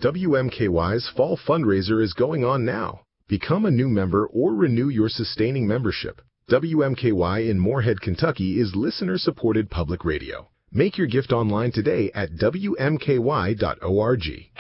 WMKY's fall fundraiser is going on now. Become a new member or renew your sustaining membership. WMKY in Moorhead, Kentucky is listener-supported public radio. Make your gift online today at WMKY.org.